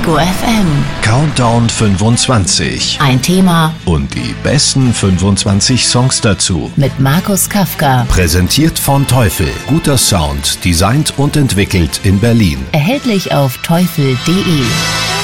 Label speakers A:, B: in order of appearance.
A: Ego FM.
B: Countdown 25.
A: Ein Thema
B: Und die besten 25 Songs dazu.
A: mit Markus Kafka.
B: Präsentiert von Teufel. Guter Sound, designt und entwickelt in Berlin.
A: Erhältlich auf teufel.de.